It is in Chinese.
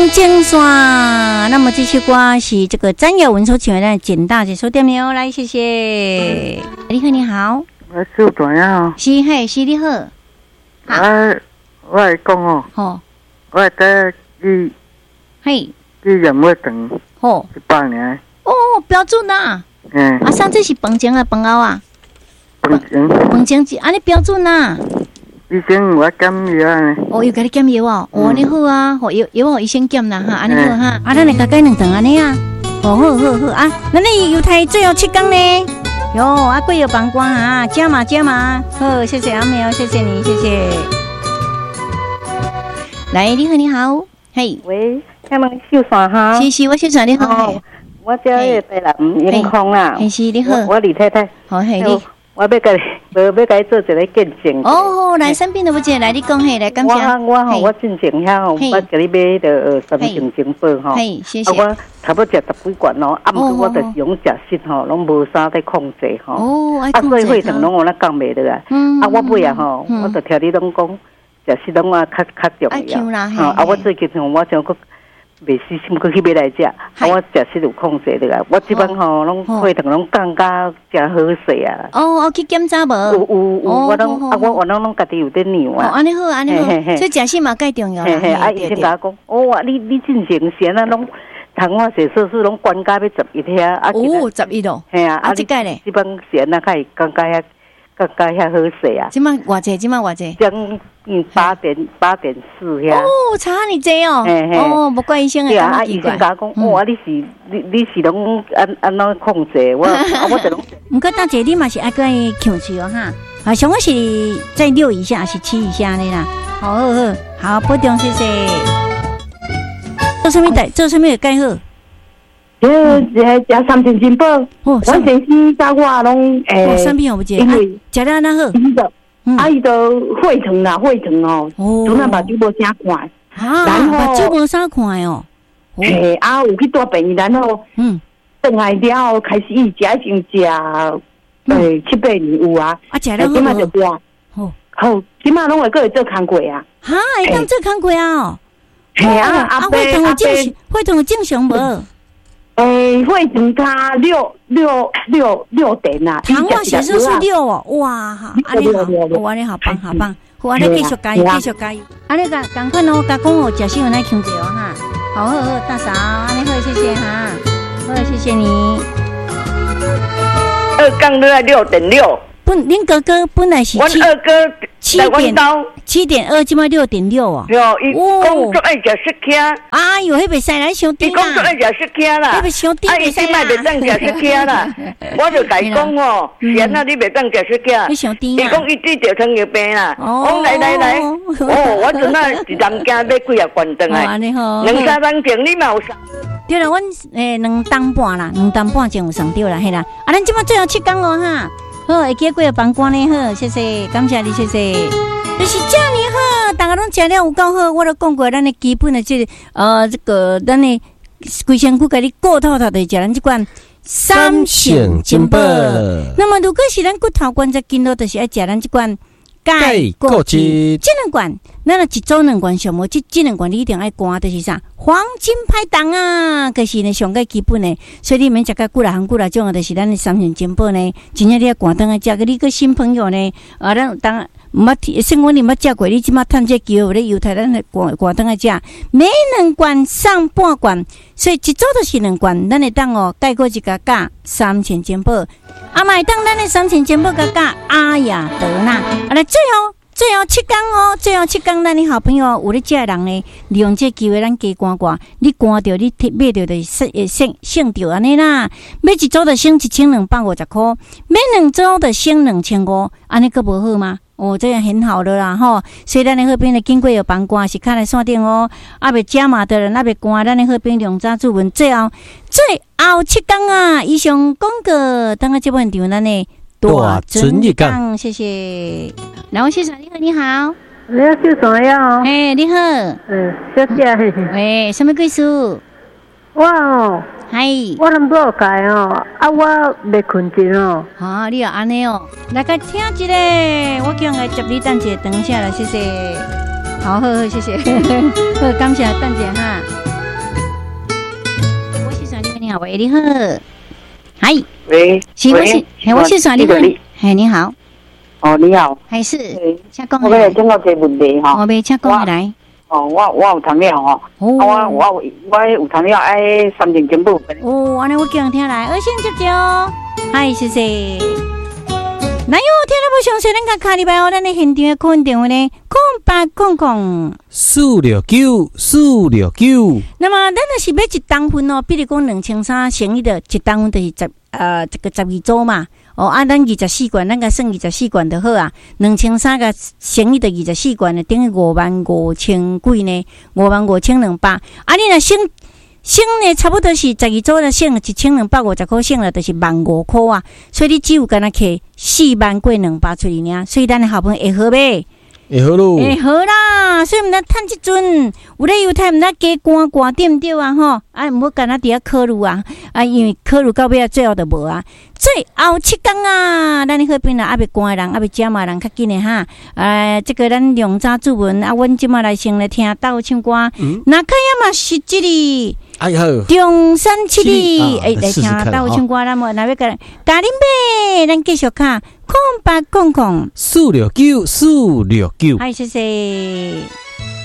精刷。那么这首歌是这个詹雅文所请的简大姐说点名来，谢谢。你好，你好， 我做怎样？ 是嘿，是你好。 我来讲哦， 好， 我来带去嘿， 去养活等好 100年。 哦，标准啊。 嗯。 啊，上这是饭前啊，饭后啊。饭前是安尼标准啊。 医生我减药呢。 哦，又给你减药哦，哦，你好啊，好药医生减啦哈，安尼好哈。啊，咱来加改2顿安尼啊。哦，好好好啊，咱哩犹太最后7天呢。哟，啊，贵有膀胱啊，加码加码。好，谢谢阿苗，谢谢你，谢谢。来，你好，你好，嘿。 喂，他们秀伞哈。 是，我秀伞你好。 我叫叶白兰银空啦。 是你好。 我李太太。 好，嘿你。 我要甲你做一个见证。 哦，来生病都不见，来你讲嘿，来感谢。 我进前遐吼，我甲你买的3斤精宝吼。 嘿，谢谢。 我差不多食10几罐咯，啊，毋过我就是用食食吼，拢无啥在控制吼。 哦， 啊，所以血糖拢有那降袂得啊。啊，我尾啊吼，我就听你拢讲食食拢啊较重要。啊，我最近我想讲。袂死心，佮去买来食，啊！我食食有控制的啊！我即摆吼，拢血糖拢降到真好势啊！ 哦，我去检查无？ 有，我拢啊，我拢家己有在量啊！ 安尼好，安尼好，所以食食嘛介重要啦。 啊，医生甲我讲，哦，你进前先啊，拢糖化血色素拢关到要11遐啊！ 哦，11咯。 嘿啊， 啊，即个咧， 即摆先啊，较降到遐好势啊！ 即摆偌济？ 将8.4遐。 哦，差你济哦。哦，无怪医生对啊，医生甲我讲，哦，你是拢安怎控制？我就拢。 毋过大姐，你嘛是爱过控制哦哈。啊，像我是在6以下，是7以下的啦。好，保重，谢谢。做什么会介好？ 食3斤精宝，我先生甲我拢 3品好不济，因为食了那好。 啊，伊都血糖哦，从那目睭无啥看， 然后目睭无啥看哦， 嘿，啊有去大病院，然后转来了后开始伊食已经食7、8年有啊， 食了即马就多，好，即马拢会搁会做工课啊， 哈，会当做工课啊哦， 嘿啊， 血糖有正常无？ 血糖它6点啦， 糖化血色素6哦，哇，安尼好，安尼好棒，好，安尼继续加油。安尼赶快哦，甲讲哦，食新闻来控制哦哈。好，大嫂，安尼好，谢谢哈，好，谢谢你。 2降落来6.6。 恁哥哥本来是我二哥 7.2，今麦6.6哦。 对，伊讲做爱食10克。 哎呦，迄袂使来伤低啦。 伊讲做爱食10克啦。 迄袂伤低袂使啦。 伊袂当食10克啦。我就甲伊讲哦，咸啊，你袂当食10克。 你伤低啦。 伊讲伊治着糖尿病啦。哦，来。哦，我阵啊一人家买几啊罐顿来。 安尼好。 2、3人前你嘛有上。 对啦，阮2担半啦，2担半前有上着啦，嘿啦。啊，咱即马最后7天哦哈。好，会记过膀胱呢好，谢谢，感谢你，谢谢。就是这样好，大家拢食了有够好，我都讲过，咱的基本的这个咱的规身躯，甲你顾透透的食咱这款3性精宝。那么如果是咱骨头关节筋络，就是爱食咱这款钙固质。这2罐，咱一周2罐上无，这2罐你一定爱灌，就是啥？黄金拍档啊，就是呢上个基本的，所以你免食个几啦种，就是咱的3性精宝呢。真正你要灌灯啊，食个你个新朋友呢，咱当毋捌生活你捌食过，你即马趁这机会咧犹太咱灌灯啊食，每2罐上半罐，所以一周就是2罐，咱会当哦盖过一个加3性精宝，嘛会当咱的3性精宝加阿雅德纳，来最后7天哦，最后7天，咱的好朋友有咧食的人呢，利用这机会，咱加灌，你灌着，你买着就省着安尼啦。买一组就省1250块，买2组就省2500，安尼个无好吗？哦，这样很好的啦吼。所以咱的好朋友经过有帮灌是看来线顶哦，未加码的人未灌，咱的好朋友用早注文最后7天啊，以上广告，等下这本场咱的。大准日港，谢谢。然后先生你好， 你要做什么样？ 你好， 小姐， 什么故事？ 我哦，我拢无改哦，我未困觉哦。 你又安尼哦，来个听一个，我叫来接你等一下了，谢谢。好，谢谢，好，感谢等一下哈。 你好，喂，你好，嗨， 喂， 我是耍你好，嘿，你好， 哦，你好， 还是， 我来请教一个问题哈， 我请讲来。 哦，我有糖尿吼，我有糖尿爱3斤金补。 哦，安尼我叫人听来，先接着，嗨，谢谢。那有听到不详细，咱甲卡里拜哦，咱的现场的客运电话呢，0800-469-469。那么，咱就是买一当份哦，比如讲2300乘以的一当份就是这个12组嘛。哦，咱24罐，咱甲算24罐就好啊。2300个乘以的24罐呢，等于55000几呢，55200。你若省呢，差不多是12组呢，省1250块，省了就是15000块啊。所以你只有干那摕4万过200出去尔，所以咱的好朋友会好呗。 会好咯， 会好啦，所以毋得趁即阵，有咧犹太毋得加寒对毋对啊？吼，毋好干那伫遐考虑啊，因为考虑到尾啊，最后就无啊。最后7天啊，咱的好朋友啊，未寒的人，未食嘛人较紧的哈。这个咱量早注文啊，阮即马来先来听斗唱歌。那开呀嘛是即里。 哎好， 中山七里，来听斗唱歌，咱么那要甲恁买，咱继续看，0800-469-469。嗨，谢谢。